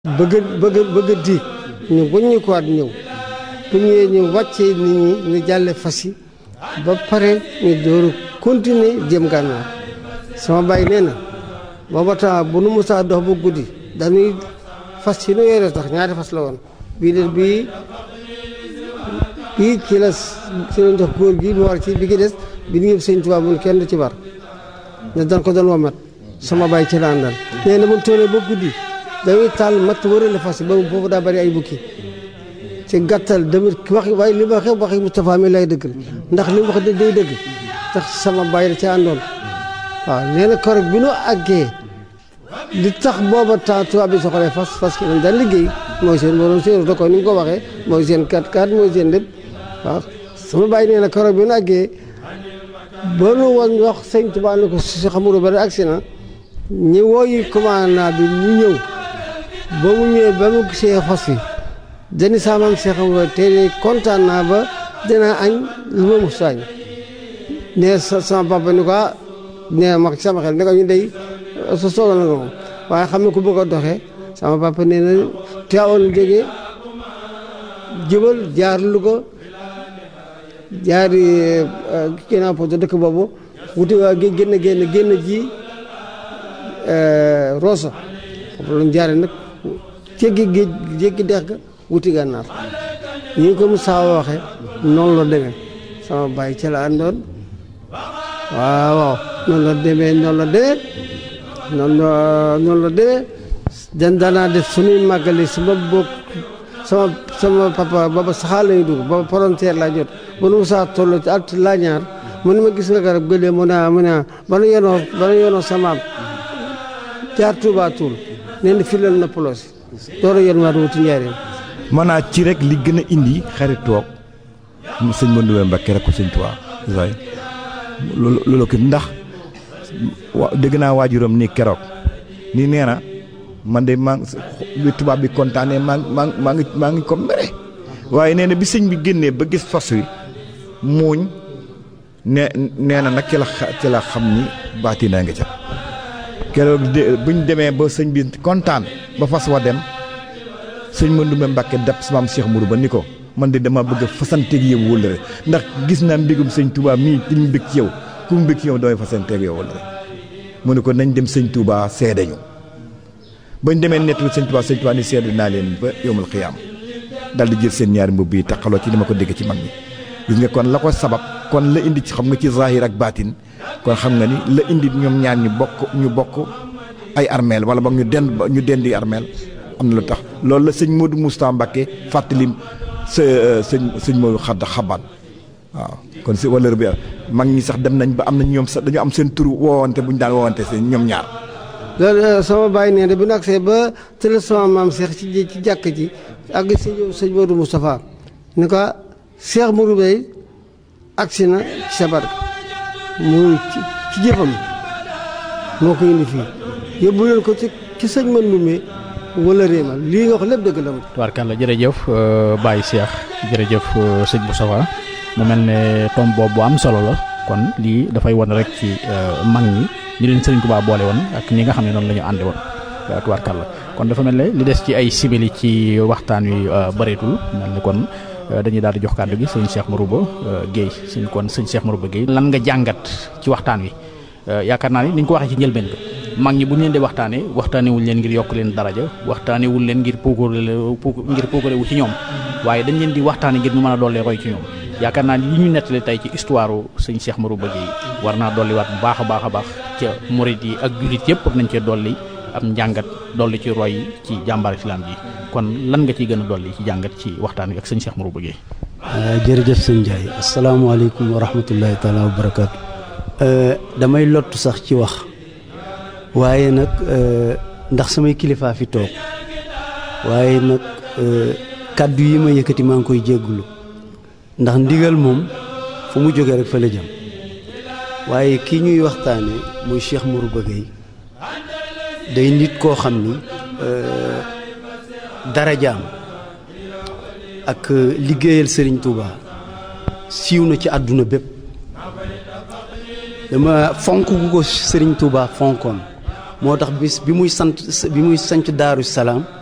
bëgg diig ñu wëññi ko waat ñëw bu ñëwee ñu wàccee nit ñi ñu jàlle fas yi ba pare ñu dooru continuer jëm gànnaar sama baay nee na booba temps bu nu musaa dox ba guddi dañuy fas yi nu yore tax ñaari fas la woon bii ci la jox góor gi mu war ci bi ki des bi ñu yëpp sëñ Tuubaa mun kenn du ci war ne dan ko doon wamat sama baay ci la àndal nee na mun toolee ba guddi dañuy taal matt wërale fas yi ba boobu daa bari ay bukki ci gàttal demit wax waaye li ma waxee waxi Moustapha mi lay dëgg ndax li mu wax day dëgg tax sama baay la ci àndoon waaw nee na korog bi nu àggee li tax booba temps tubaab bi soxalee fas ki dañ daan liggéey mooy seen borom seen da ko ni mu ko waxee mooy seen 4x4 mooy seen lépp waaw sama baay nee na korog bi nu àggee ba nu woon wax sëñ Tuubaa ne ko si xamuro ba agsi na ñi wooyi commandant bi mu ñëw ba mu ñëwee ba mu gisee fas yi dani saamam see xam nga tey kontaan naa ba dinaa añ lu ma mus añ ne sama papa ni ko ne ma sama xel ne ko ñu dey sa soxla na moom waaye xam ne ku bëgg a doxee sama papa nee na Tiwaawan jógee jëbal jaar Louga jaari ginnaaw poto dëkk boobu wuti waa génn ji Rosso foofu lañ jaare nag jéggi dex ga wuti gànnaar ñu ngi ko Moussa waxee noonu la demee sama baay ci la àndoon waaw noonu la demee danaa def suñuy màggali sama bokk sama papa booba saxaar lañu dugg booba volontaire laa jot bu nu Moussa toll ci at laa ñaar mu ne ma gis nga garab gëlee mu ne ba nu yenoo samaam jaar Touba Toul nee na filal na polosi door a yen waat wuti njaareem maanaam ci rek li gën a indi xaritoog sëñ Mandoumbe Mbakke rek ko sëñ Tuubaa loolu ko ndax dégg naa waajuram ni keroog ni nee na man de bi tubaab bi kontaanee maa ngi ko mere waaye nee na bi sëñ bi génnee ba gis fas wi muuñ nee na nag ci la xam ni baati naa ngi ca keroog buñ demee ba sëñ bi kontaan ba fas wa dem sëñ Mandoumbe Mbakke dab maam Cheikh Mourou ba ni ko man de dama bëgg a fasanteeg yow wóllëre ndax gis naa mbégum sëñ Touba mii ci mu bëgg ci yow ku mu bëgg ci yow damay fasanteeg yow wóllëre mu ne ko nañ dem sëñ Touba seede ñu bañ demee nettu sëñ Touba ni seede naa leen ba yowmal xiyaam dal di jël seen ñaari mbubb yi taxaloo ci dama ko dégg ci mag ñi gis nga kon la ko sabab kon la indi ci xam nga ci zahir ak baatin kon xam nga ni la indi ñoom ñaar ñu bokk ay armeel wala boog ñu dendi armeel am na lu tax loolu la sëñ Modou Moustapha Mbacké fàttali sëñ Modou xabaan waaw kon si wala bi mag ñi sax dem nañ ba am nañ ñoom sax dañu am seen tur woowante bu ñu daan woowante seen ñoom ñaar loolu sama bàyyi nee na bu ñu agsee ba tële sama maam Cheikh ci jàkk ji ak sëñ Modou Moustapha ni ko Cheikh Mourou Bey agsi na ci sa barke muy ci jëfam moo ko indi fii yóbbu leen ko ci sëñ Mandoumbe wala réemal lii nga wax lépp dëgg la. tubaarkàlla jërëjëf Baye Cheikh jërëjëf sëñ Moustapha mu mel ne tomb boobu bu am solo la kon lii dafay wan rek ci mag ñi ñi leen Sëriñ Tuubaa boole woon ak ñi nga xam ne noonu la ñu ànde woon tubaarkàlla kon dafa mel ne li des ci ay simili ci waxtaan wi bëreetul mel ni kon dañuy daal di jox kàddu gi sëñ Cheikh Marouba Guèye sëñ Cheikh Marouba Guèye lan nga jàngat ci waxtaan wi yaakaar naa ni ni ñu ko waxee ci njëlbeen ga mag ñi bu ñu leen di waxtaanewuñ leen ngir yokk leen daraja waxtaanewuñ leen ngir puukare wu ci ñoom waaye dañ leen di waxtaane ngir ñu mën a dollee roy ci ñoom yaakaar naa li ñu nettali tey ci histoire sëñ Cheikh Marouba Guèye war naa dolliwaat bu baax a baax ca murit yi ak jullit yëpp nañ cee dolli am njàngat dolli ci roy ci jàmbaar islam ji kon lan nga ciy gën a dolli ci jàngat ci waxtaan wi ak sëñ Cheikh Marouba Guèye. jërëjëf sëñ Ndiaye asalaamaaleykum wa rahmatullahi taala wa barakaatu. damay lottu sax ci wax waaye nag ndax samay kilifaa fi toog waaye nag kàddu yi ma yëkkati maa ngi koy jéggulu ndax ndigal moom fu mu jógee rek fa la jëm waaye kii ñuy waxtaane muy Cheikh Marouba Guèye day nit koo xam ni darajaam ak liggéeyal Serigne Touba siiw na ci àdduna bépp dama fonk gu ko Serigne Touba fonkoon moo tax bis bi muy sanc Daaru Salaam